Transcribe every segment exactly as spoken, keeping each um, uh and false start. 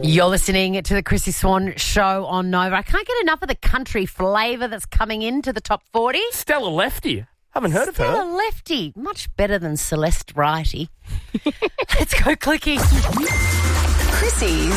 You're listening to the Chrissy Swan Show on Nova. I can't get enough of the country flavour that's coming into the top forty. Stella Lefty. Haven't heard of her. Stella Lefty. Much better than Celeste Righty. Let's go clicking. Chrissy's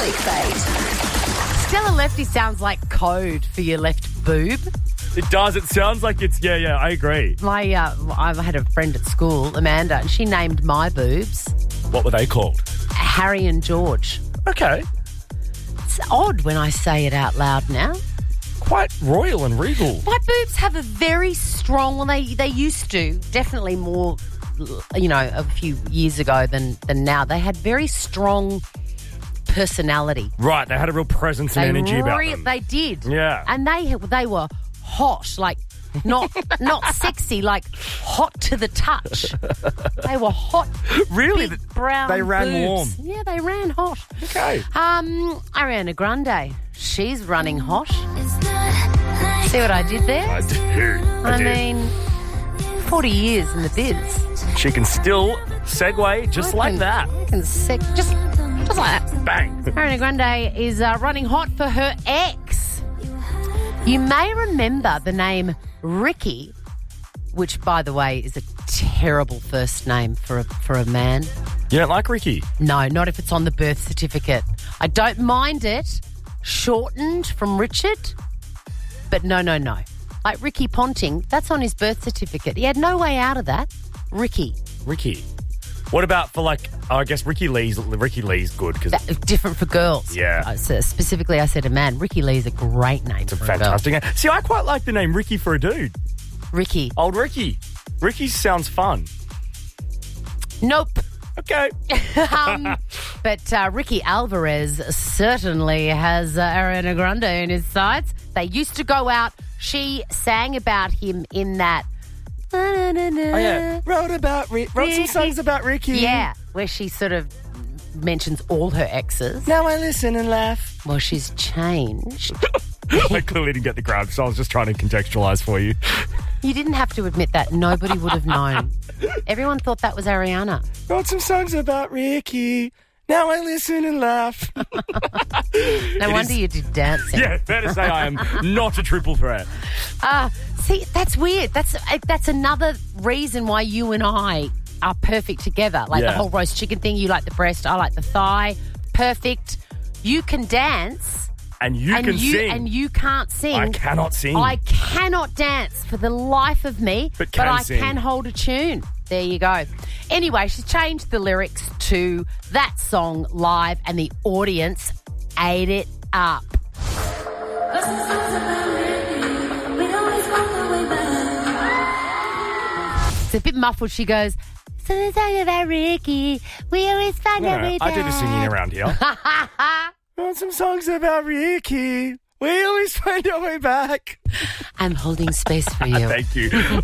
Clickbait. Stella Lefty sounds like code for your left boob. It does. It sounds like it's, yeah, yeah, I agree. My, uh, I had a friend at school, Amanda, and she named my boobs What were they called? Harry and George. Okay. It's odd when I say it out loud now. Quite royal and regal. My boobs have a very strong, well, they, they used to, definitely more, you know, a few years ago than, than now. They had very strong personality. Right, they had a real presence and They energy about re- them. They did. Yeah. And they they were hot, like not not sexy, like hot to the touch. They were hot, Really? big brown They ran boobs. warm. Yeah, they ran hot. Okay. Um, Ariana Grande, she's running hot. See what I did there? I do. I, I do. mean, forty years in the biz. She can still segue just I like can- that. I can sec- just, just like that. Bang. Ariana Grande is uh, running hot for her ex. You may remember the name Ricky, which, by the way, is a terrible first name for a, for a man. You don't like Ricky? No, not if it's on the birth certificate. I don't mind it shortened from Richard, but no, no, no. Like Ricky Ponting, that's on his birth certificate. He had no way out of that. Ricky. Ricky. What about for like, oh, I guess Ricky Lee's, Ricky Lee's good because That, different for girls. Yeah. Uh, so specifically, I said a man. Ricky Lee's a great name it's a for fantastic name. See, I quite like the name Ricky for a dude. a girl. Ricky. Old Ricky. Ricky sounds fun. Nope. Okay. um, but uh, Ricky Alvarez certainly has uh, Ariana Grande in his sights. They used to go out. She sang about him in that. Oh, yeah. Wrote about Rick. Wrote some Ricky. songs about Ricky. Yeah, where she sort of mentions all her exes. Now I listen and laugh. Well, she's changed. I clearly didn't get the grab, so I was just trying to contextualise for you. You didn't have to admit that. Nobody would have known. Everyone thought that was Ariana. Wrote some songs about Ricky. Now I listen and laugh. No wonder you did dancing. Yeah, fair to say I am not a triple threat. Ah, see, that's weird. That's uh, that's another reason why you and I are perfect together. Like the Yeah. whole roast chicken thing. You like the breast, I like the thigh. Perfect. You can dance, And you and can you sing. and you can't sing. I cannot sing. I cannot dance for the life of me, But can I sing. can hold a tune. There you go. Anyway, she's changed the lyrics to that song live, and the audience ate it up. It's a bit muffled. She goes, "So the song about Ricky, we always find No, out no, we I do the singing around here. Wrote some songs about Ricky. We always find our way back. I'm holding space for you. Thank you.